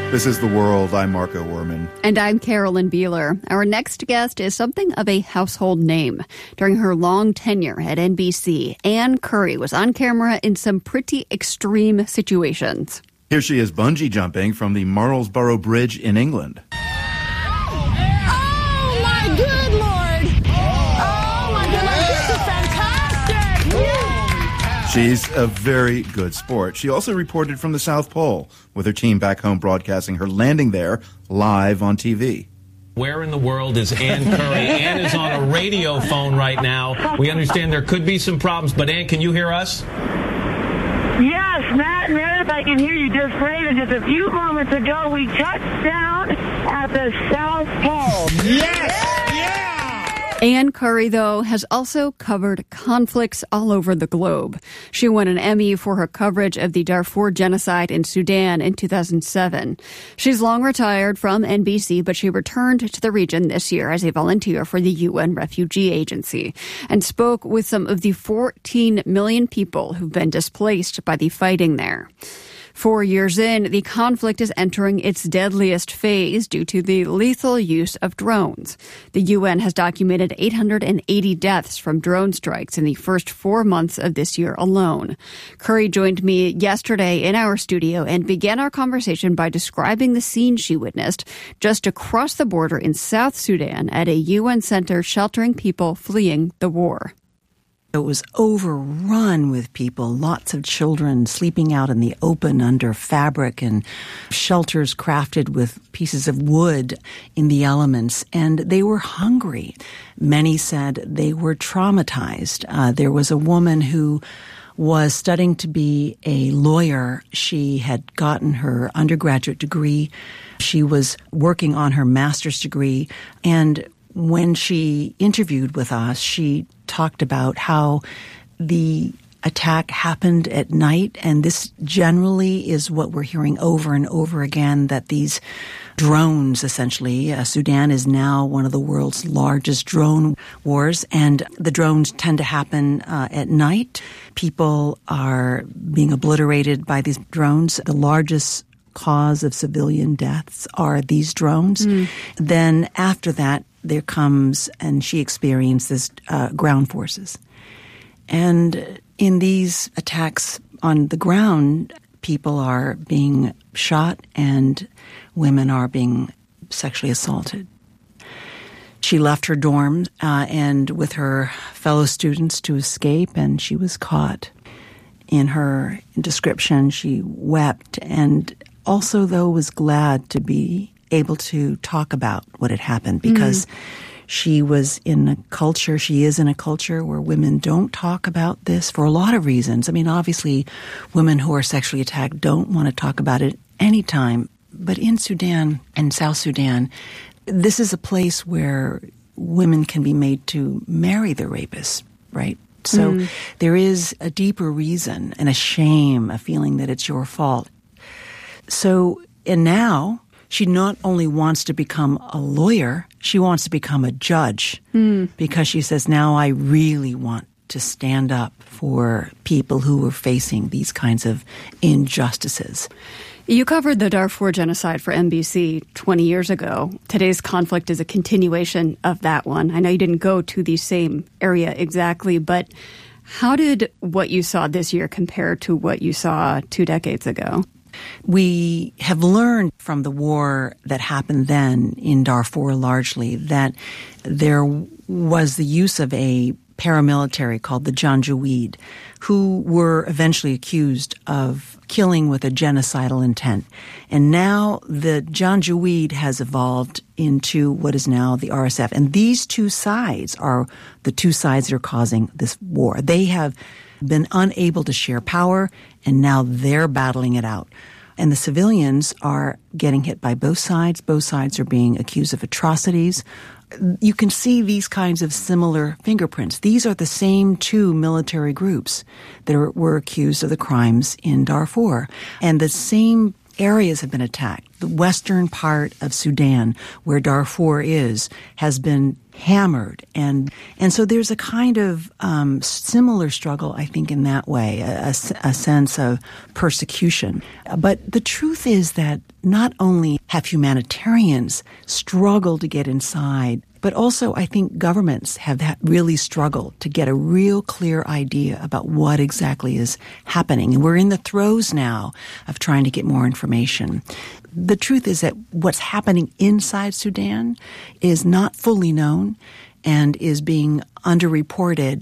This is The World. I'm Marco Werman. And I'm Carolyn Beeler. Our next guest is something of a household name. During her long tenure at NBC, Ann Curry was on camera in some pretty extreme situations. Here she is bungee jumping from the Marlborough Bridge in England. She's a very good sport. She also reported from the South Pole, with her team back home broadcasting her landing there live on TV. Where in the world is Ann Curry? Ann is on a radio phone right now. We understand there could be some problems, but Ann, can you hear us? Yes, Matt, Meredith, I can hear you just great. And just a few moments ago, we touched down at the South Pole. Yes! Ann Curry, though, has also covered conflicts all over the globe. She won an Emmy for her coverage of the Darfur genocide in Sudan in 2007. She's long retired from NBC, but she returned to the region this year as a volunteer for the UN Refugee Agency and spoke with some of the 14 million people who've been displaced by the fighting there. 4 years in, the conflict is entering its deadliest phase due to the lethal use of drones. The UN has documented 880 deaths from drone strikes in the first 4 months of this year alone. Curry joined me yesterday in our studio and began our conversation by describing the scene she witnessed just across the border in South Sudan at a UN center sheltering people fleeing the war. It was overrun with people, lots of children sleeping out in the open under fabric and shelters crafted with pieces of wood in the elements, and they were hungry. Many said they were traumatized. There was a woman who was studying to be a lawyer. She had gotten her undergraduate degree. She was working on her master's degree, and when she interviewed with us, she talked about how the attack happened at night, and this generally is what we're hearing over and over again, that these drones, essentially, Sudan is now one of the world's largest drone wars, and the drones tend to happen at night. People are being obliterated by these drones. The largest cause of civilian deaths are these drones. Then after that, there comes, and she experiences ground forces. And in these attacks on the ground, people are being shot and women are being sexually assaulted. She left her dorm and with her fellow students to escape, and she was caught. In her description, she wept and also, though, was glad to be able to talk about what had happened because she is in a culture where women don't talk about this for a lot of reasons. I mean, obviously, women who are sexually attacked don't want to talk about it anytime. But in Sudan and South Sudan, this is a place where women can be made to marry their rapists, right? So there is a deeper reason and a shame, a feeling that it's your fault. So, and now she not only wants to become a lawyer, she wants to become a judge because she says, now I really want to stand up for people who are facing these kinds of injustices. You covered the Darfur genocide for NBC 20 years ago. Today's conflict is a continuation of that one. I know you didn't go to the same area exactly, but how did what you saw this year compare to what you saw 2 decades ago? We have learned from the war that happened then in Darfur largely that there was the use of a paramilitary called the Janjaweed, who were eventually accused of killing with a genocidal intent. And now the Janjaweed has evolved into what is now the RSF. And these two sides are the two sides that are causing this war. They have been unable to share power, and now they're battling it out. And the civilians are getting hit by both sides. Both sides are being accused of atrocities. You can see these kinds of similar fingerprints. These are the same two military groups that were accused of the crimes in Darfur. And the same areas have been attacked. The western part of Sudan, where Darfur is, has been hammered. And so there's a kind of similar struggle, I think, in that way, a sense of persecution. But the truth is that not only have humanitarians struggled to get inside, but also I think governments have really struggled to get a real clear idea about what exactly is happening. And we're in the throes now of trying to get more information. The truth is that what's happening inside Sudan is not fully known and is being underreported.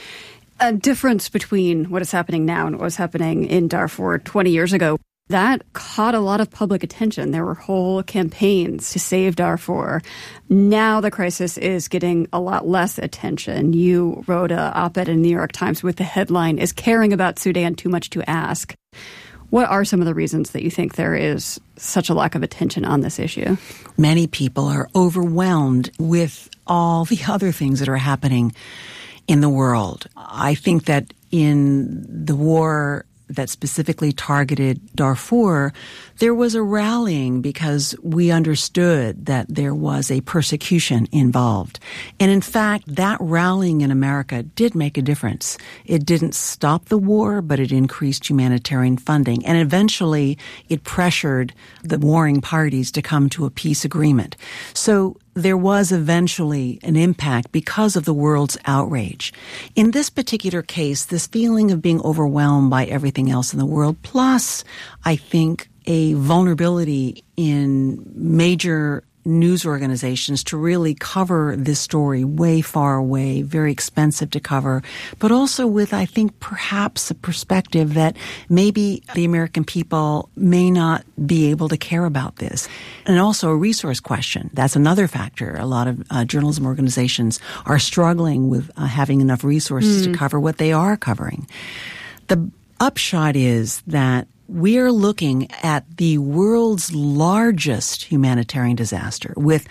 A difference between what is happening now and what was happening in Darfur 20 years ago, that caught a lot of public attention. There were whole campaigns to save Darfur. Now the crisis is getting a lot less attention. You wrote an op-ed in the New York Times with the headline, "Is caring about Sudan too much to ask?" What are some of the reasons that you think there is such a lack of attention on this issue? Many people are overwhelmed with all the other things that are happening in the world. I think that in the war that specifically targeted Darfur, there was a rallying because we understood that there was a persecution involved. And in fact, that rallying in America did make a difference. It didn't stop the war, but it increased humanitarian funding. And eventually, it pressured the warring parties to come to a peace agreement. So there was eventually an impact because of the world's outrage. In this particular case, this feeling of being overwhelmed by everything else in the world, plus, I think, a vulnerability in major news organizations to really cover this story way far away, very expensive to cover, but also with, I think, perhaps a perspective that maybe the American people may not be able to care about this. And also a resource question. That's another factor. A lot of journalism organizations are struggling with having enough resources to cover what they are covering. The upshot is that we are looking at the world's largest humanitarian disaster with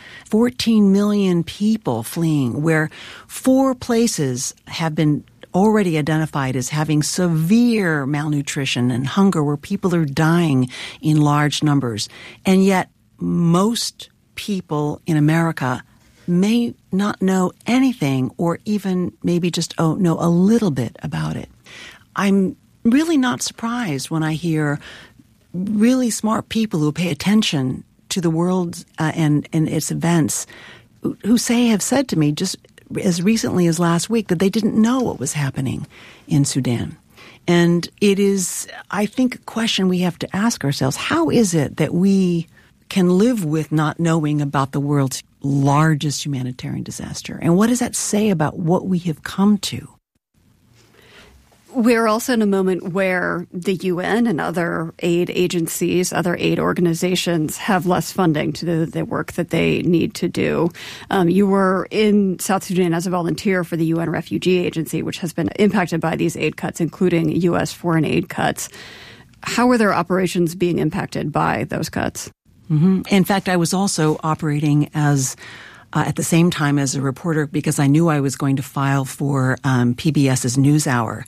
14 million people fleeing, where 4 places have been already identified as having severe malnutrition and hunger, where people are dying in large numbers. And yet most people in America may not know anything or even maybe just know a little bit about it. I'm really not surprised when I hear really smart people who pay attention to the world and its events who have said to me just as recently as last week that they didn't know what was happening in Sudan. And it is, I think, a question we have to ask ourselves. How is it that we can live with not knowing about the world's largest humanitarian disaster? And what does that say about what we have come to? We're also in a moment where the UN and other aid agencies, other aid organizations have less funding to do the work that they need to do. You were in South Sudan as a volunteer for the UN Refugee Agency, which has been impacted by these aid cuts, including U.S. foreign aid cuts. How are their operations being impacted by those cuts? Mm-hmm. In fact, I was also operating as at the same time as a reporter because I knew I was going to file for PBS's NewsHour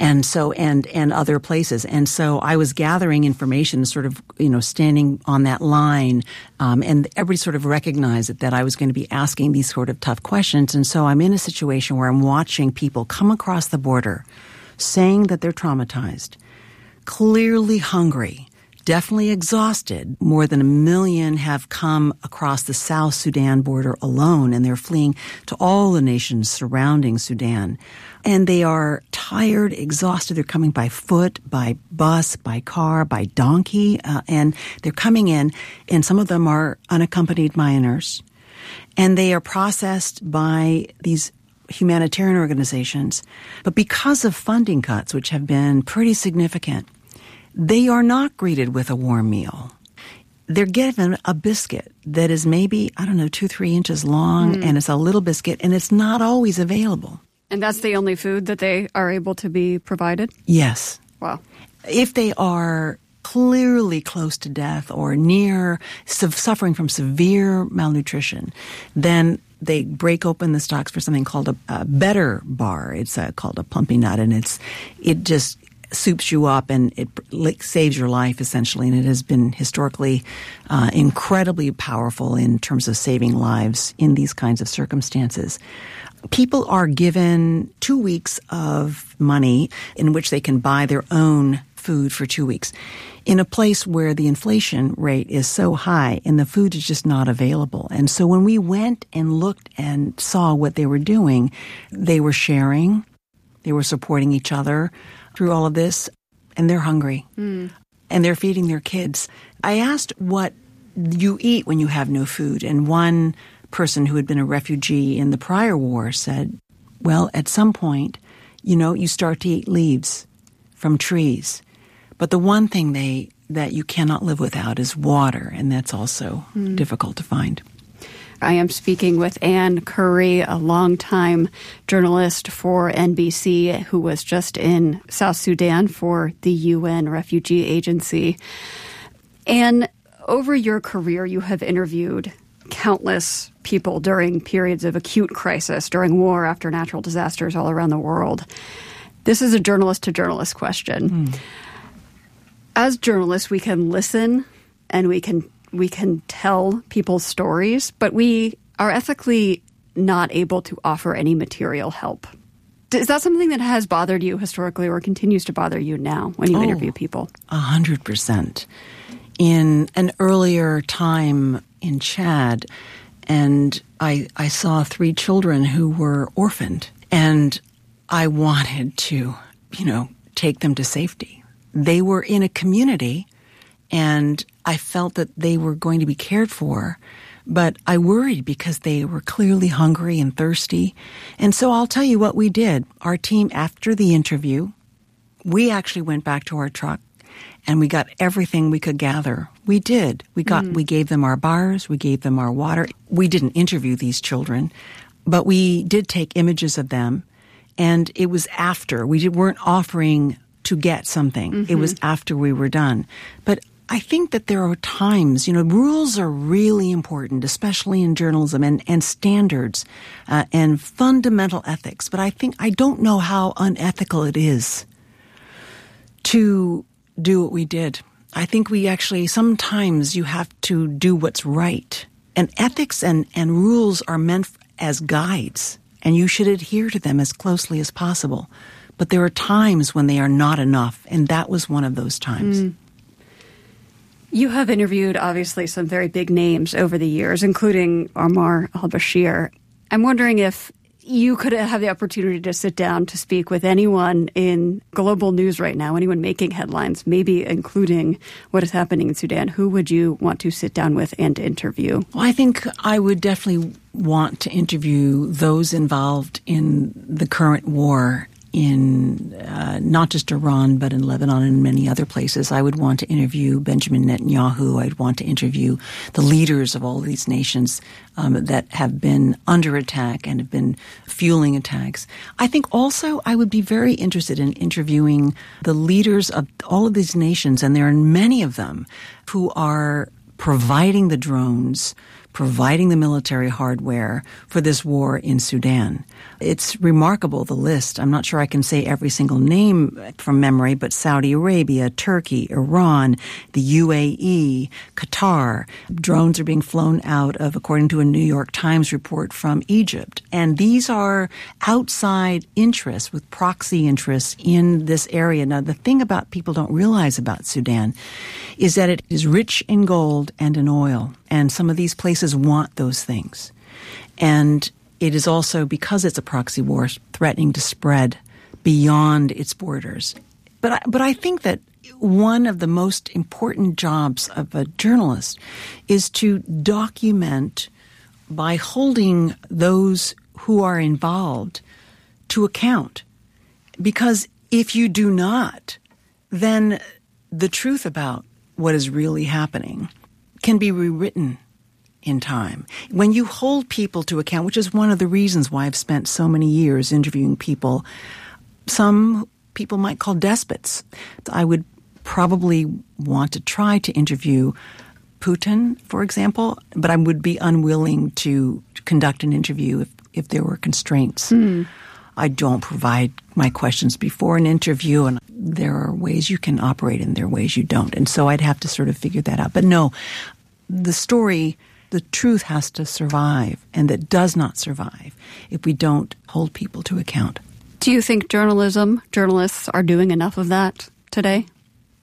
and other places. And so I was gathering information, sort of, standing on that line, and everybody sort of recognized that I was going to be asking these sort of tough questions. And so I'm in a situation where I'm watching people come across the border saying that they're traumatized, clearly hungry, definitely exhausted. More than 1 million have come across the South Sudan border alone, and they're fleeing to all the nations surrounding Sudan. And they are tired, exhausted. They're coming by foot, by bus, by car, by donkey, and they're coming in, and some of them are unaccompanied minors. And they are processed by these humanitarian organizations. But because of funding cuts, which have been pretty significant, they are not greeted with a warm meal. They're given a biscuit that is maybe, 2-3 inches long, and it's a little biscuit, and it's not always available. And that's the only food that they are able to be provided? Yes. Wow. If they are clearly close to death or near suffering from severe malnutrition, then they break open the stocks for something called a better bar. It's called a plumpy nut, and it just soups you up and it saves your life, essentially. And it has been historically incredibly powerful in terms of saving lives in these kinds of circumstances. People are given 2 weeks of money in which they can buy their own food for 2 weeks in a place where the inflation rate is so high and the food is just not available. And so when we went and looked and saw what they were doing, they were sharing, they were supporting each other through all of this, and they're hungry. And they're feeding their kids. I asked what you eat when you have no food, and one person who had been a refugee in the prior war said, well, at some point, you start to eat leaves from trees. But the one thing that you cannot live without is water, and that's also difficult to find. I am speaking with Ann Curry, a longtime journalist for NBC who was just in South Sudan for the UN Refugee Agency. And over your career, you have interviewed countless people during periods of acute crisis, during war, after natural disasters all around the world. This is a journalist-to-journalist question. As journalists, we can listen and we can tell people's stories, but we are ethically not able to offer any material help. Is that something that has bothered you historically or continues to bother you now when you interview people? 100%. In an earlier time in Chad, and I saw 3 children who were orphaned, and I wanted to, take them to safety. They were in a community, and I felt that they were going to be cared for, but I worried because they were clearly hungry and thirsty. And so I'll tell you what we did. Our team, after the interview, we actually went back to our truck and we got everything we could gather. We did. We gave them our bars. We gave them our water. We didn't interview these children, but we did take images of them. And it was after. We weren't offering to get something. It was after we were done. But I think that there are times, rules are really important, especially in journalism, and standards and fundamental ethics. But I don't know how unethical it is to do what we did. I think we actually, sometimes you have to do what's right. And ethics and rules are meant as guides, and you should adhere to them as closely as possible. But there are times when they are not enough, and that was one of those times. You have interviewed, obviously, some very big names over the years, including Omar al-Bashir. I'm wondering if you could have the opportunity to sit down to speak with anyone in global news right now, anyone making headlines, maybe including what is happening in Sudan. Who would you want to sit down with and interview? Well, I think I would definitely want to interview those involved in the current war in not just Iran, but in Lebanon and many other places. I would want to interview Benjamin Netanyahu. I'd want to interview the leaders of all of these nations that have been under attack and have been fueling attacks. I think also I would be very interested in interviewing the leaders of all of these nations, and there are many of them, who are providing the drones, providing the military hardware for this war in Sudan. It's remarkable, the list. I'm not sure I can say every single name from memory, but Saudi Arabia, Turkey, Iran, the UAE, Qatar. Drones are being flown out of, according to a New York Times report, from Egypt. And these are outside interests with proxy interests in this area. Now, the thing about people don't realize about Sudan is that it is rich in gold and in oil. And some of these places want those things. And it is also, because it's a proxy war, threatening to spread beyond its borders. But I think that one of the most important jobs of a journalist is to document by holding those who are involved to account. Because if you do not, then the truth about what is really happening can be rewritten in time. When you hold people to account, which is one of the reasons why I've spent so many years interviewing people, some people might call despots. I would probably want to try to interview Putin, for example, but I would be unwilling to conduct an interview if there were constraints. I don't provide my questions before an interview, and there are ways you can operate and there are ways you don't. And so I'd have to sort of figure that out. But no, the story, the truth has to survive, and that does not survive if we don't hold people to account. Do you think journalists are doing enough of that today?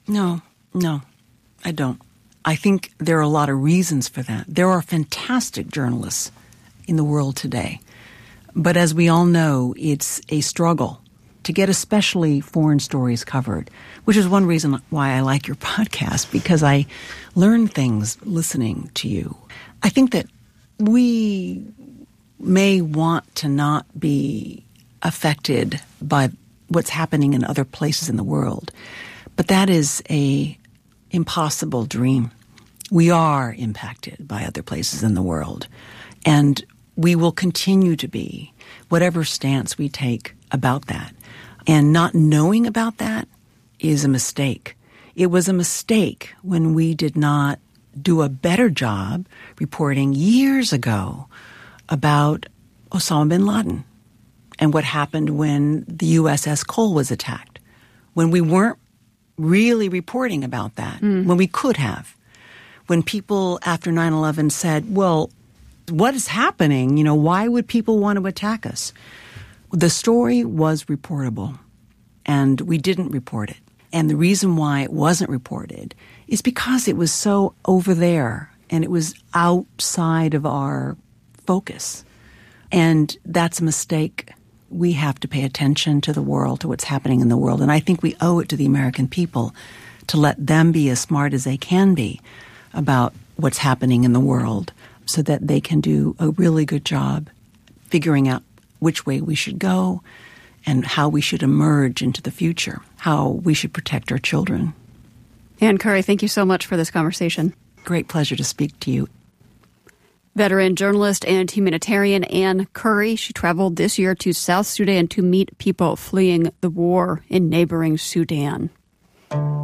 No, I don't. I think there are a lot of reasons for that. There are fantastic journalists in the world today. But as we all know, it's a struggle to get especially foreign stories covered, which is one reason why I like your podcast, because I learn things listening to you. I think that we may want to not be affected by what's happening in other places in the world, but that is a impossible dream. We are impacted by other places in the world, and we will continue to be, whatever stance we take about that. And not knowing about that is a mistake. It was a mistake when we did not do a better job reporting years ago about Osama bin Laden and what happened when the USS Cole was attacked, when we weren't really reporting about that, when we could have. When people after 9/11 said, well, what is happening? You know, why would people want to attack us? The story was reportable, and we didn't report it. And the reason why it wasn't reported is because it was so over there, and it was outside of our focus. And that's a mistake. We have to pay attention to the world, to what's happening in the world. And I think we owe it to the American people to let them be as smart as they can be about what's happening in the world, so that they can do a really good job figuring out which way we should go and how we should emerge into the future, how we should protect our children. Ann Curry, thank you so much for this conversation. Great pleasure to speak to you. Veteran journalist and humanitarian Ann Curry. She traveled this year to South Sudan to meet people fleeing the war in neighboring Sudan.